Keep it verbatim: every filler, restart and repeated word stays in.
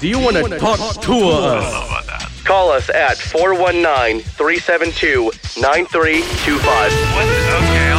Do you want to talk to us? Call us at four one nine, three seven two, nine three two five. What? Okay,